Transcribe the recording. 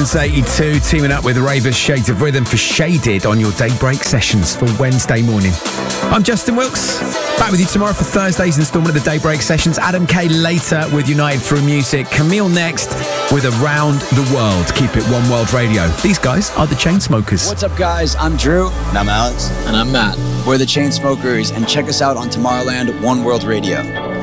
Since 82, teaming up with Ravers Shades of Rhythm for Shaded on your Daybreak sessions for Wednesday morning. I'm Justin Wilkes, back with you tomorrow for Thursday's instalment of the Daybreak sessions. Adam K later with United Through Music. Camille next with Around the World. Keep it One World Radio. These guys are the Chainsmokers. What's up, guys? I'm Drew. And I'm Alex. And I'm Matt. We're the Chainsmokers, and check us out on Tomorrowland One World Radio.